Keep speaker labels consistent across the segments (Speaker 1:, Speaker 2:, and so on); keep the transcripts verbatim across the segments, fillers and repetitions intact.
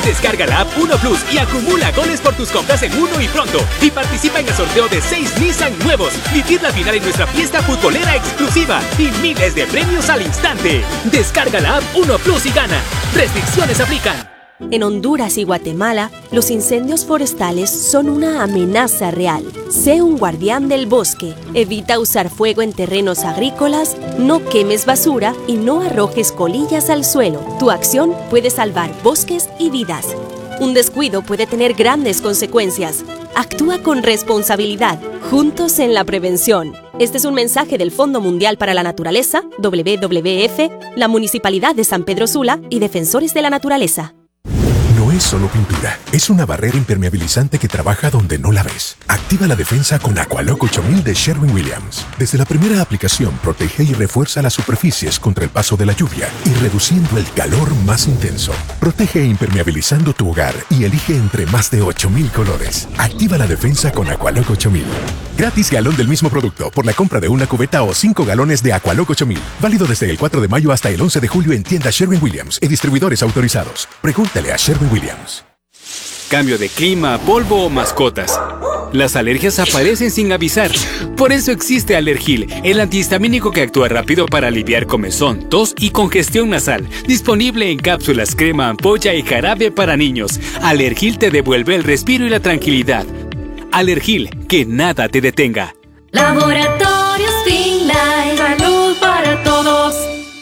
Speaker 1: Descarga la app Uno Plus y acumula goles por tus compras en Uno y Pronto. Y participa en el sorteo de seis Nissan nuevos. Vivir la final en nuestra fiesta futbolera exclusiva. Y miles de premios al instante. Descarga la app Uno Plus y gana. Restricciones aplican.
Speaker 2: En Honduras y Guatemala, los incendios forestales son una amenaza real. Sé un guardián del bosque. Evita usar fuego en terrenos agrícolas, no quemes basura y no arrojes colillas al suelo. Tu acción puede salvar bosques y vidas. Un descuido puede tener grandes consecuencias. Actúa con responsabilidad, juntos en la prevención. Este es un mensaje del Fondo Mundial para la Naturaleza, W W F, la Municipalidad de San Pedro Sula y Defensores de la Naturaleza.
Speaker 3: No es solo pintura, es una barrera impermeabilizante que trabaja donde no la ves. Activa la defensa con Aqualock ocho mil de Sherwin-Williams. Desde la primera aplicación, protege y refuerza las superficies contra el paso de la lluvia y reduciendo el calor más intenso. Protege impermeabilizando tu hogar y elige entre más de ocho mil colores. Activa la defensa con Aqualock ocho mil. Gratis galón del mismo producto por la compra de una cubeta o cinco galones de Aqualock ocho mil. Válido desde el cuatro de mayo hasta el once de julio en tiendas Sherwin-Williams y distribuidores autorizados. Pregúntale a Sherwin Williams.
Speaker 4: Cambio de clima, polvo o mascotas. Las alergias aparecen sin avisar. Por eso existe Alergil, el antihistamínico que actúa rápido para aliviar comezón, tos y congestión nasal. Disponible en cápsulas, crema, ampolla y jarabe para niños. Alergil te devuelve el respiro y la tranquilidad. Alergil, que nada te detenga.
Speaker 5: Laboratorios Finlife, salud para todos.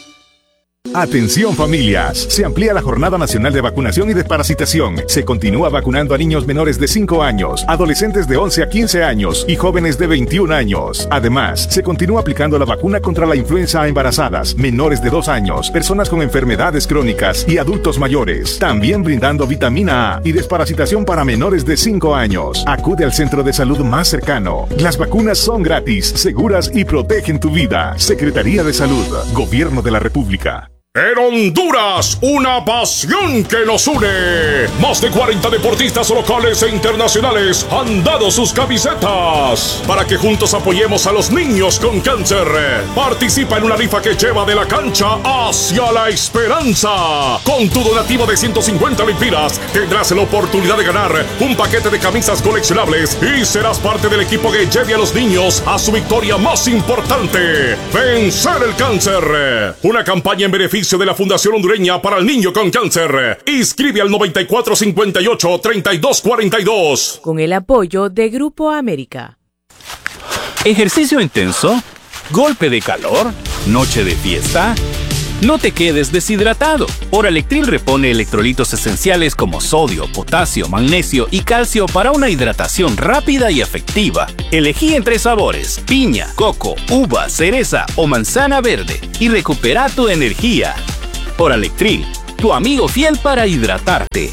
Speaker 6: Atención familias, se amplía la Jornada Nacional de Vacunación y Desparasitación. Se continúa vacunando a niños menores de cinco años, adolescentes de once a quince años y jóvenes de veintiún años. Además, se continúa aplicando la vacuna contra la influenza a embarazadas, menores de dos años, personas con enfermedades crónicas y adultos mayores. También brindando vitamina A y desparasitación para menores de cinco años. Acude al centro de salud más cercano. Las vacunas son gratis, seguras y protegen tu vida. Secretaría de Salud, Gobierno de la República.
Speaker 7: En Honduras, una pasión que nos une. Más de cuarenta deportistas locales e internacionales han dado sus camisetas para que juntos apoyemos a los niños con cáncer. Participa en una rifa que lleva de la cancha hacia la esperanza. Con tu donativo de ciento cincuenta lempiras tendrás la oportunidad de ganar un paquete de camisas coleccionables y serás parte del equipo que lleve a los niños a su victoria más importante: vencer el cáncer. Una campaña en beneficio de la Fundación Hondureña para el Niño con Cáncer. Inscribe al noventa y cuatro cincuenta y ocho treinta y dos cuarenta y dos.
Speaker 8: Con el apoyo de Grupo América.
Speaker 9: ¿Ejercicio intenso? ¿Golpe de calor? ¿Noche de fiesta? No te quedes deshidratado. Oralectril repone electrolitos esenciales como sodio, potasio, magnesio y calcio para una hidratación rápida y efectiva. Elegí entre sabores: piña, coco, uva, cereza o manzana verde y recupera tu energía. Oralectril, tu amigo fiel para hidratarte.